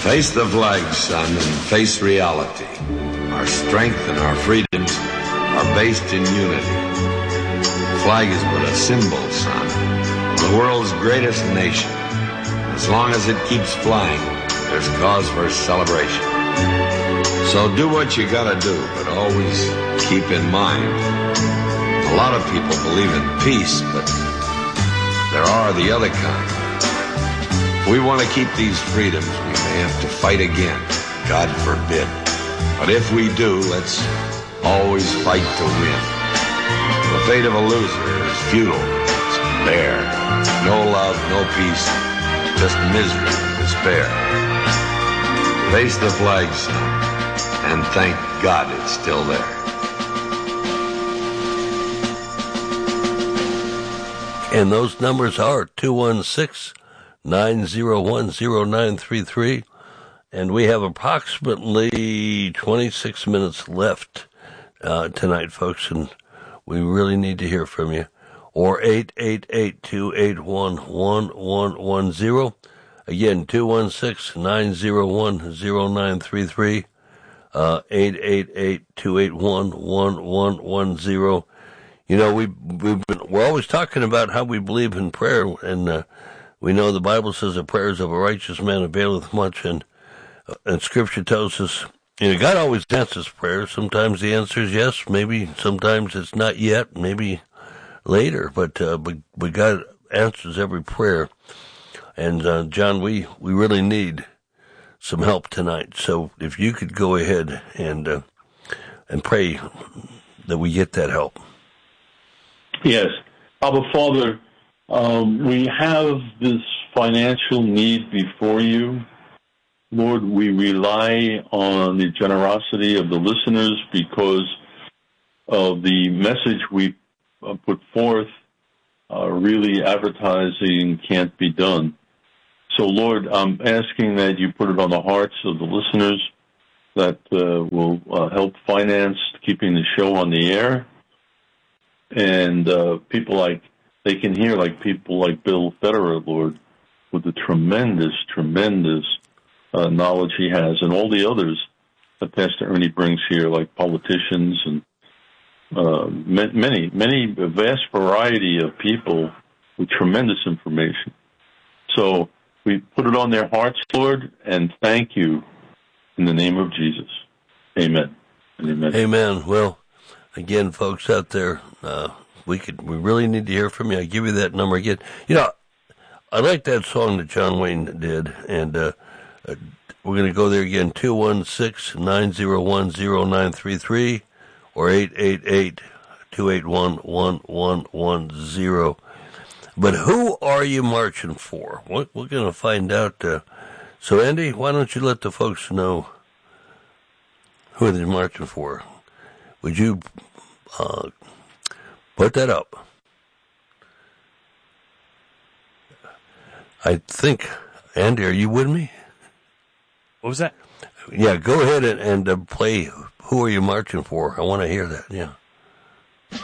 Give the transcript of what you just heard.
Face the flag, son, and face reality. Our strength and our freedoms are based in unity. The flag is but a symbol, son, of the world's greatest nation. As long as it keeps flying, there's cause for celebration. So do what you gotta do, but always keep in mind, a lot of people believe in peace, but there are the other kind. If we want to keep these freedoms, we may have to fight again. God forbid. But if we do, let's always fight to win. The fate of a loser is futile. It's bare. No love, no peace, just misery and despair. Face the flag, son, and thank God it's still there. And those numbers are 216-901-0933. And we have approximately 26 minutes left tonight, folks, and we really need to hear from you. Or 888-281-1110. Again, 216-901-0933. 888-281-1110. You know, we're always talking about how we believe in prayer, and we know the Bible says the prayers of a righteous man availeth much, and Scripture tells us, you know, God always answers prayers. Sometimes the answer is yes, maybe sometimes it's not yet, maybe later, but God answers every prayer. And John, we really need some help tonight. So if you could go ahead and pray that we get that help. Yes. Abba Father, we have this financial need before you. Lord, we rely on the generosity of the listeners because of the message we put forth. Really, advertising can't be done. So, Lord, I'm asking that you put it on the hearts of the listeners that will help finance keeping the show on the air. And people they can hear people like Bill Federer, Lord, with the tremendous knowledge he has, and all the others that Pastor Ernie brings here, like politicians and many, a vast variety of people with tremendous information. So we put it on their hearts, Lord, and thank you in the name of Jesus. Amen. Amen. Amen. Well, again, folks out there, we really need to hear from you. I give you that number again. You know, I like that song that John Wayne did, and we're going to go there again, 216-901-0933 or 888-281-1110. But who are you marching for? We're going to find out. So, Andy, why don't you let the folks know who they're marching for? Would you put that up? I think, Andy, are you with me? What was that? Yeah, go ahead and play Who Are You Marching For? I want to hear that, yeah.